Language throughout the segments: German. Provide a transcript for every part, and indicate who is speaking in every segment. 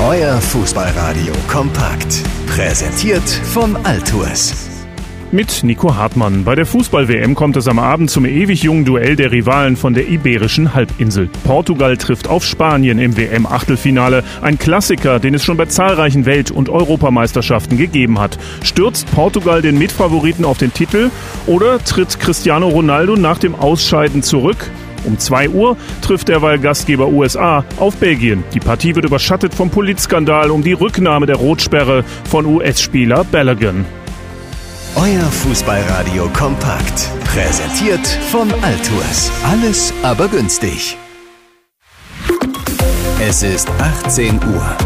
Speaker 1: Euer Fußballradio kompakt. Präsentiert von Altours.
Speaker 2: Mit Nico Hartmann. Bei der Fußball-WM kommt es am Abend zum ewig jungen Duell der Rivalen von der Iberischen Halbinsel. Portugal trifft auf Spanien im WM-Achtelfinale. Ein Klassiker, den es schon bei zahlreichen Welt- und Europameisterschaften gegeben hat. Stürzt Portugal den Mitfavoriten auf den Titel oder tritt Cristiano Ronaldo nach dem Ausscheiden zurück? Um 2 Uhr trifft derweil Gastgeber USA auf Belgien. Die Partie wird überschattet vom Politskandal um die Rücknahme der Rotsperre von US-Spieler Balogun.
Speaker 1: Euer Fußballradio kompakt. Präsentiert von Altours. Alles aber günstig. Es ist 18 Uhr.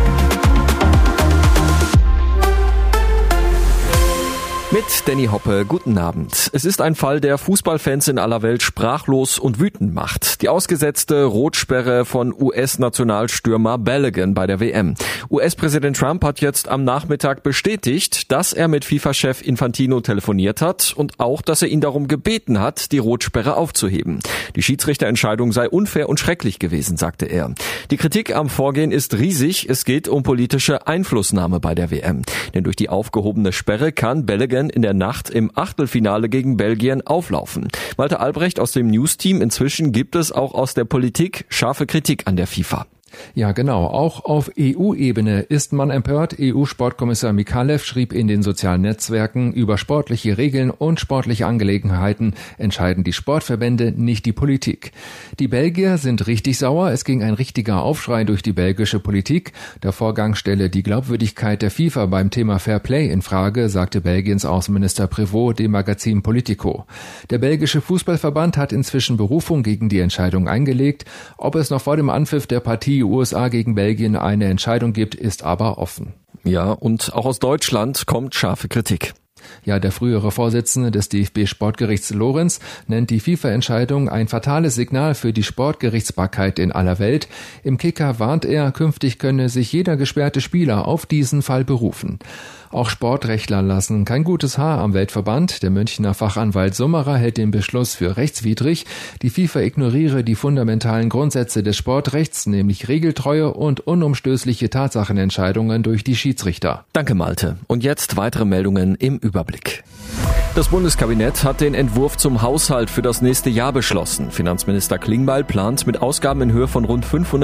Speaker 3: Mit Danny Hoppe, guten Abend. Es ist ein Fall, der Fußballfans in aller Welt sprachlos und wütend macht. Die ausgesetzte Rotsperre von US-Nationalstürmer Balogun bei der WM. US-Präsident Trump hat jetzt am Nachmittag bestätigt, dass er mit FIFA-Chef Infantino telefoniert hat und auch, dass er ihn darum gebeten hat, die Rotsperre aufzuheben. Die Schiedsrichterentscheidung sei unfair und schrecklich gewesen, sagte er. Die Kritik am Vorgehen ist riesig. Es geht um politische Einflussnahme bei der WM. Denn durch die aufgehobene Sperre kann Balogun in der Nacht im Achtelfinale gegen Belgien auflaufen. Malte Albrecht aus dem News-Team. Inzwischen gibt es auch aus der Politik scharfe Kritik an der FIFA.
Speaker 4: Ja, genau. Auch auf EU-Ebene ist man empört. EU-Sportkommissar Mikalev schrieb in den sozialen Netzwerken, über sportliche Regeln und sportliche Angelegenheiten entscheiden die Sportverbände, nicht die Politik. Die Belgier sind richtig sauer. Es ging ein richtiger Aufschrei durch die belgische Politik. Der Vorgang stelle die Glaubwürdigkeit der FIFA beim Thema Fair Play in Frage, sagte Belgiens Außenminister Prévost dem Magazin Politico. Der belgische Fußballverband hat inzwischen Berufung gegen die Entscheidung eingelegt. Ob es noch vor dem Anpfiff der Partie USA gegen Belgien eine Entscheidung gibt, ist aber offen.
Speaker 3: Ja, und auch aus Deutschland kommt scharfe Kritik.
Speaker 4: Ja, der frühere Vorsitzende des DFB-Sportgerichts Lorenz nennt die FIFA-Entscheidung ein fatales Signal für die Sportgerichtsbarkeit in aller Welt. Im Kicker warnt er, künftig könne sich jeder gesperrte Spieler auf diesen Fall berufen. Auch Sportrechtler lassen kein gutes Haar am Weltverband. Der Münchner Fachanwalt Summerer hält den Beschluss für rechtswidrig. Die FIFA ignoriere die fundamentalen Grundsätze des Sportrechts, nämlich Regeltreue und unumstößliche Tatsachenentscheidungen durch die Schiedsrichter.
Speaker 3: Danke, Malte. Und jetzt weitere Meldungen im Überblick. Das Bundeskabinett hat den Entwurf zum Haushalt für das nächste Jahr beschlossen. Finanzminister Klingbeil plant mit Ausgaben in Höhe von rund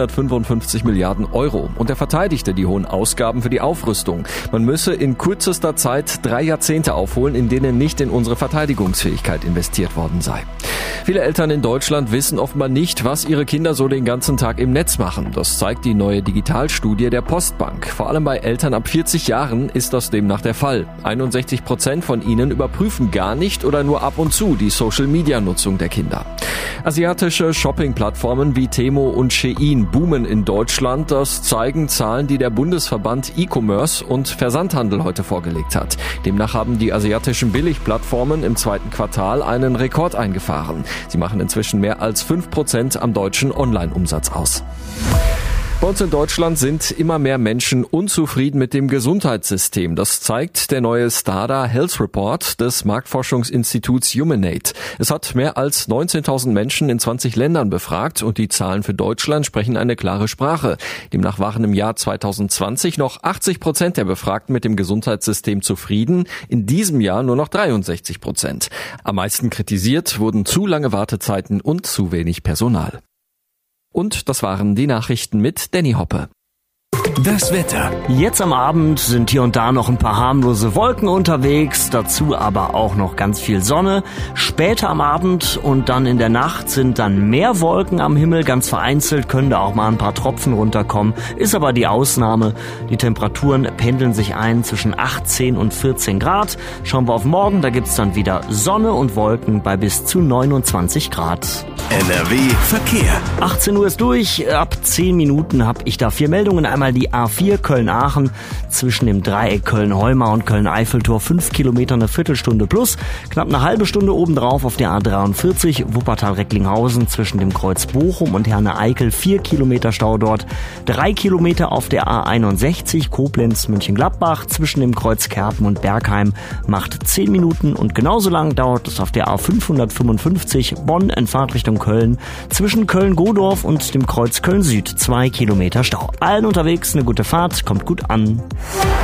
Speaker 3: 555 Milliarden Euro. Und er verteidigte die hohen Ausgaben für die Aufrüstung. Man müsse in kürzester Zeit 3 Jahrzehnte aufholen, in denen nicht in unsere Verteidigungsfähigkeit investiert worden sei. Viele Eltern in Deutschland wissen offenbar nicht, was ihre Kinder so den ganzen Tag im Netz machen. Das zeigt die neue Digitalstudie der Postbank. Vor allem bei Eltern ab 40 Jahren ist das demnach der Fall. 61% von ihnen überprüfen gar nicht oder nur ab und zu die Social-Media-Nutzung der Kinder. Asiatische Shopping-Plattformen wie Temu und Shein boomen in Deutschland. Das zeigen Zahlen, die der Bundesverband E-Commerce und Versandhandel heute vorgelegt hat. Demnach haben die asiatischen Billigplattformen im 2. Quartal einen Rekord eingefahren. Sie machen inzwischen mehr als 5% am deutschen Online-Umsatz aus. Bei uns in Deutschland sind immer mehr Menschen unzufrieden mit dem Gesundheitssystem. Das zeigt der neue Stada Health Report des Marktforschungsinstituts Humanate. Es hat mehr als 19.000 Menschen in 20 Ländern befragt und die Zahlen für Deutschland sprechen eine klare Sprache. Demnach waren im Jahr 2020 noch 80% der Befragten mit dem Gesundheitssystem zufrieden, in diesem Jahr nur noch 63%. Am meisten kritisiert wurden zu lange Wartezeiten und zu wenig Personal. Und das waren die Nachrichten mit Danny Hoppe.
Speaker 1: Das Wetter.
Speaker 5: Jetzt am Abend sind hier und da noch ein paar harmlose Wolken unterwegs, dazu aber auch noch ganz viel Sonne. Später am Abend und dann in der Nacht sind dann mehr Wolken am Himmel, ganz vereinzelt können da auch mal ein paar Tropfen runterkommen, ist aber die Ausnahme. Die Temperaturen pendeln sich ein zwischen 18 und 14 Grad. Schauen wir auf morgen, da gibt's dann wieder Sonne und Wolken bei bis zu 29 Grad.
Speaker 1: NRW Verkehr.
Speaker 5: 18 Uhr ist durch, ab 10 Minuten habe ich da 4 Meldungen. Einmal die A4 Köln-Aachen zwischen dem Dreieck Köln-Heumar und Köln-Eiffeltor 5 Kilometer eine Viertelstunde plus. Knapp eine halbe Stunde obendrauf auf der A43 Wuppertal-Recklinghausen zwischen dem Kreuz Bochum und Herne-Eickel 4 Kilometer Stau dort. 3 Kilometer auf der A61 Koblenz-München-Gladbach zwischen dem Kreuz Kerpen und Bergheim macht 10 Minuten und genauso lang dauert es auf der A555 Bonn in Fahrtrichtung Köln zwischen Köln-Godorf und dem Kreuz Köln-Süd 2 Kilometer Stau. Allen unterwegs unterwegs, eine gute Fahrt, kommt gut an.